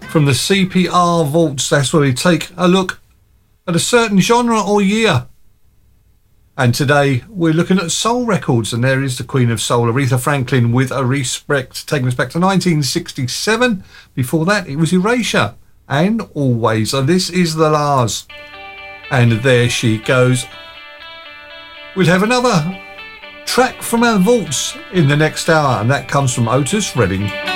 from the CPR vaults. That's where we take a look at a certain genre or year. And today we're looking at soul records, and there is the Queen of Soul, Aretha Franklin, with A Respect, taking us back to 1967. Before that, it was Erasure and Always. And this is the Lars. And there she goes. We'll have another track from our vaults in the next hour, and that comes from Otis Redding.